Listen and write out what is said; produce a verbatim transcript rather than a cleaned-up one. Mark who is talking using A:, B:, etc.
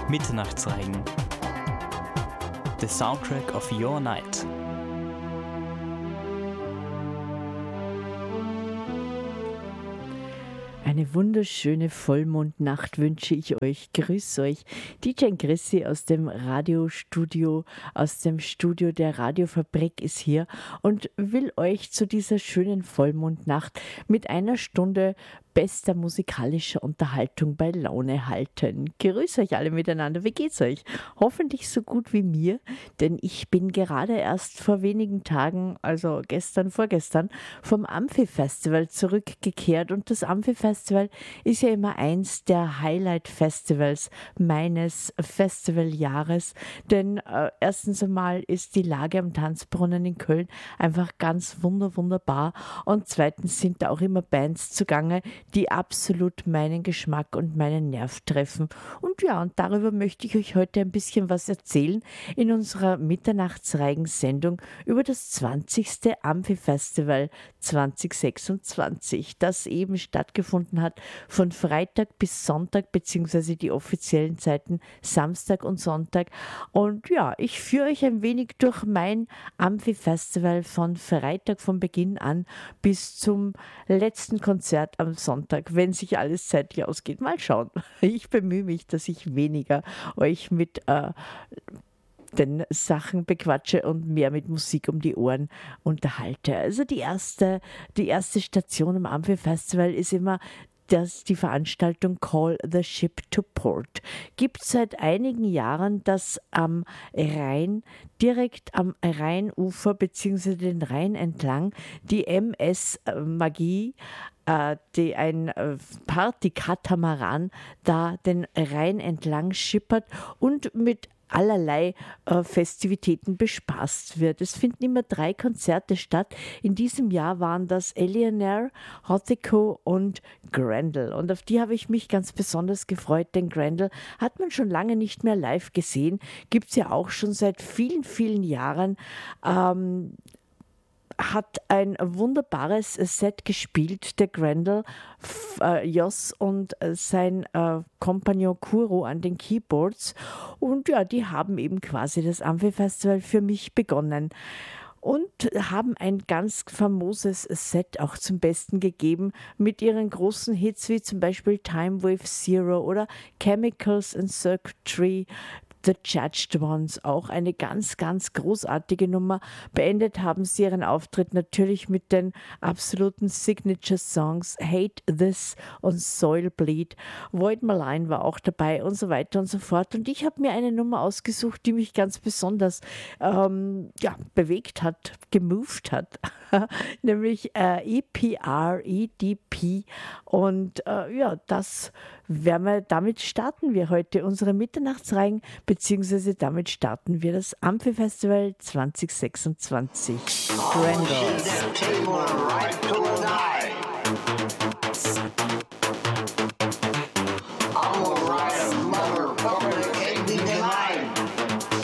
A: Mitternachtsreigen. The soundtrack of your night.
B: Eine wunderschöne Vollmondnacht wünsche ich euch. Grüß euch. D J Chrissy aus dem Radiostudio, aus dem Studio der Radiofabrik ist hier und will euch zu dieser schönen Vollmondnacht mit einer Stunde bester musikalischer Unterhaltung bei Laune halten. Grüß euch alle miteinander. Wie geht's euch? Hoffentlich so gut wie mir, denn ich bin gerade erst vor wenigen Tagen, also gestern, vorgestern, vom Amphi-Festival zurückgekehrt und das Amphi-Festival ist ja immer eins der Highlight-Festivals meines Festivaljahres, denn äh, erstens einmal ist die Lage am Tanzbrunnen in Köln einfach ganz wunder, wunderbar und zweitens sind da auch immer Bands zugange, die absolut meinen Geschmack und meinen Nerv treffen. Und ja, und darüber möchte ich euch heute ein bisschen was erzählen in unserer Mitternachtsreigen-Sendung über das zwanzigste Amphi-Festival zwanzig sechsundzwanzig, das eben stattgefunden hat von Freitag bis Sonntag, beziehungsweise die offiziellen Zeiten Samstag und Sonntag. Und ja, ich führe euch ein wenig durch mein Amphi-Festival von Freitag von Beginn an bis zum letzten Konzert am Sonntag, wenn sich alles zeitlich ausgeht. Mal schauen. Ich bemühe mich, dass ich weniger euch mit äh, den Sachen bequatsche und mehr mit Musik um die Ohren unterhalte. Also die erste, die erste Station am Amphi-Festival ist immer das die Veranstaltung Call the Ship to Port. Gibt es seit einigen Jahren, dass am Rhein, direkt am Rheinufer bzw. den Rhein entlang, die M S Magie, äh, die ein äh, Partykatamaran da den Rhein entlang schippert und mit allerlei äh, Festivitäten bespaßt wird. Es finden immer drei Konzerte statt. In diesem Jahr waren das Eleanor, Hothico und Grendel. Und auf die habe ich mich ganz besonders gefreut, denn Grendel hat man schon lange nicht mehr live gesehen. Gibt es ja auch schon seit vielen, vielen Jahren. Ähm, hat ein wunderbares Set gespielt, der Grendel, äh, Jos und äh, sein äh, Kompagnon Kuro an den Keyboards. Und ja, die haben eben quasi das Amphi-Festival für mich begonnen. Und haben ein ganz famoses Set auch zum Besten gegeben mit ihren großen Hits wie zum Beispiel Time Wave Zero oder Chemicals and Circuitry, The Judged Ones, auch eine ganz, ganz großartige Nummer. Beendet haben sie ihren Auftritt natürlich mit den absoluten Signature-Songs Hate This und Soil Bleed. Void Malign war auch dabei und so weiter und so fort. Und ich habe mir eine Nummer ausgesucht, die mich ganz besonders ähm, ja, bewegt hat, gemoved hat, nämlich äh, E P R, E D P. Und äh, ja, das werden wir, damit starten wir heute unsere Mitternachtsreigen, beziehungsweise damit starten wir das Amphi-Festival zwanzig sechsundzwanzig. Grendel.